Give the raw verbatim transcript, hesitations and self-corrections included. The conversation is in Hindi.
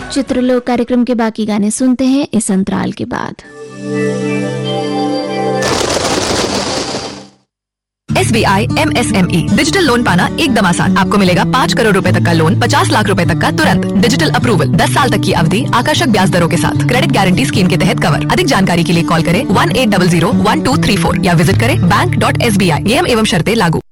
चित्रलोक कार्यक्रम के बाकी गाने सुनते हैं इस अंतराल के बाद। S B I am S M E digital loan पाना एकदम आसान। आपको मिलेगा पाँच करोड़ रुपए तक का लोन, पचास लाख रुपए तक का तुरंत, डिजिटल अप्रूवल, दस साल तक की अवधि, आकर्षक ब्याज दरों के साथ, क्रेडिट गारंटी स्कीम के तहत कवर। अधिक जानकारी के लिए कॉल करें one eight double zero one two three four या विजिट करें bank dot S B I. नियम एवं शर्तें लागू।